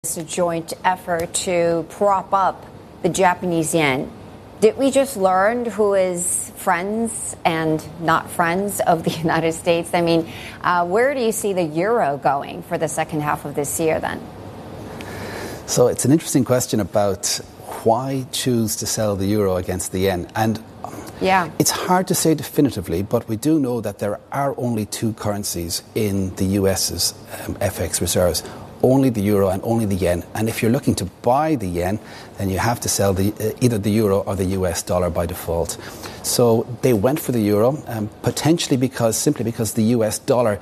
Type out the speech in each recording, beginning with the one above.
It's a joint effort to prop up the Japanese yen. Did we just learn who is friends and not friends of the United States? I mean, where do you see the euro going for the second half of this year then? So it's an interesting question about why choose to sell the euro against the yen. And it's hard to say definitively, but we do know that there are only two currencies in the US's FX reserves. Only the euro and only the yen. And if you're looking to buy the yen, then you have to sell either the euro or the US dollar by default. So they went for the euro, potentially simply because the US dollar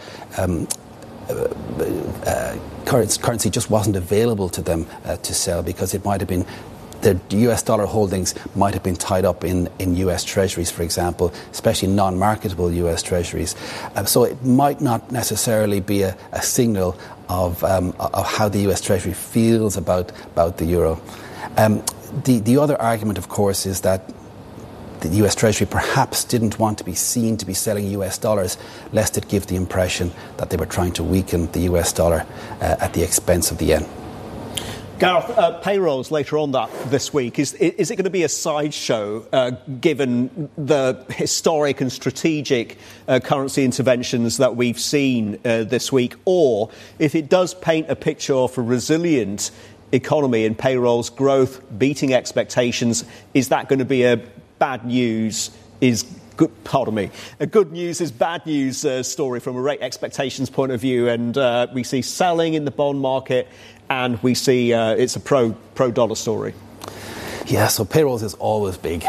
currency just wasn't available to them to sell, because it might have been the US dollar holdings might have been tied up in US treasuries, for example, especially non-marketable US treasuries. So it might not necessarily be a signal of how the US Treasury feels about the euro. The other argument, of course, is that the US Treasury perhaps didn't want to be seen to be selling US dollars, lest it give the impression that they were trying to weaken the US dollar at the expense of the yen. Gareth, payrolls later on this week. Is it going to be a sideshow, given the historic and strategic currency interventions that we've seen this week? Or if it does paint a picture of a resilient economy and payrolls growth beating expectations, is that going to be a bad news is good? Pardon me. A good news is bad news story from a rate expectations point of view, and we see selling in the bond market. And we see it's a pro-dollar story. Yeah, so payrolls is always big.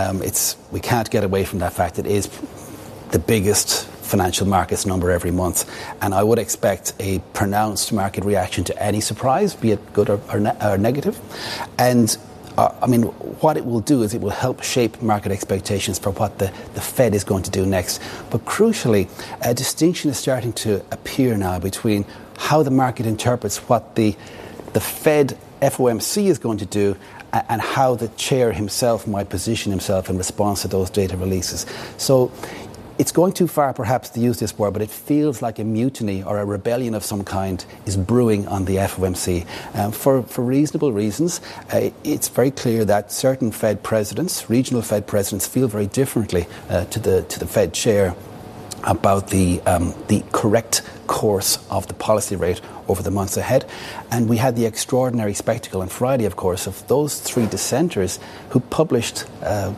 We can't get away from that fact. It is the biggest financial markets number every month. And I would expect a pronounced market reaction to any surprise, be it good or negative. And what it will do is it will help shape market expectations for what the Fed is going to do next. But crucially, a distinction is starting to appear now between how the market interprets what the Fed FOMC is going to do and how the chair himself might position himself in response to those data releases. So it's going too far perhaps to use this word, but it feels like a mutiny or a rebellion of some kind is brewing on the FOMC. For reasonable reasons, it's very clear that certain Fed presidents, regional Fed presidents, feel very differently to the Fed chair about the correct course of the policy rate over the months ahead. And we had the extraordinary spectacle on Friday, of course, of those three dissenters who published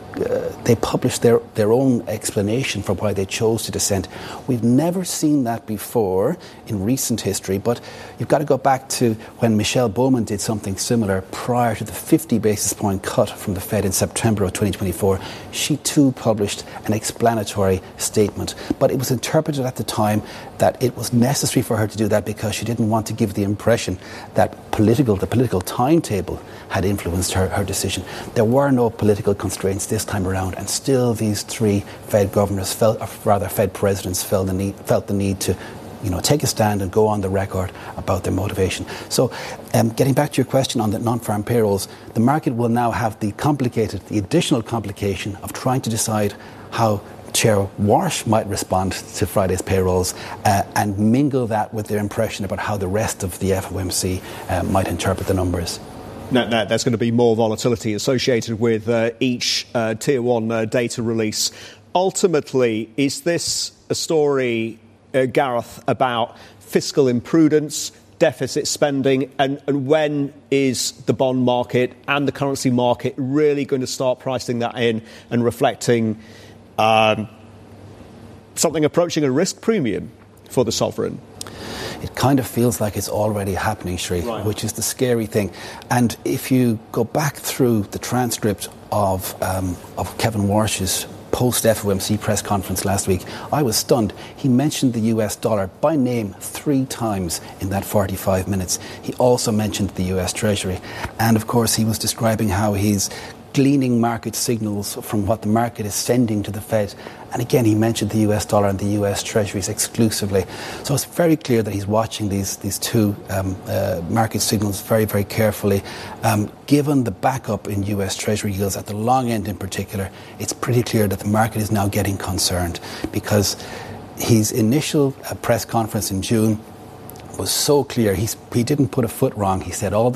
their own explanation for why they chose to dissent. We've never seen that before in recent history, but you've got to go back to when Michelle Bowman did something similar prior to the 50 basis point cut from the Fed in September of 2024. She too published an explanatory statement, but it was interpreted at the time that it was necessary for her to do that because she didn't want to give the impression that the political timetable had influenced her decision. There were no political constraints this time around, and still these three Fed presidents felt the need to take a stand and go on the record about their motivation. So getting back to your question on the non-farm payrolls, the market will now have the additional complication of trying to decide how Chair Warsh might respond to Friday's payrolls and mingle that with their impression about how the rest of the FOMC might interpret the numbers. No, there's going to be more volatility associated with each Tier 1 data release. Ultimately, is this a story, Gareth, about fiscal imprudence, deficit spending, and when is the bond market and the currency market really going to start pricing that in and reflecting something approaching a risk premium for the sovereign? It kind of feels like it's already happening, Sri, right, which is the scary thing. And if you go back through the transcript of Kevin Warsh's post-FOMC press conference last week, I was stunned. He mentioned the US dollar by name 3 times in that 45 minutes. He also mentioned the US Treasury. And, of course, he was describing how he's gleaning market signals from what the market is sending to the Fed. And again, he mentioned the US dollar and the US Treasuries exclusively. So it's very clear that he's watching these two market signals very, very carefully. Given the backup in US Treasury yields at the long end in particular, it's pretty clear that the market is now getting concerned because his initial press conference in June was so clear. He didn't put a foot wrong. He said all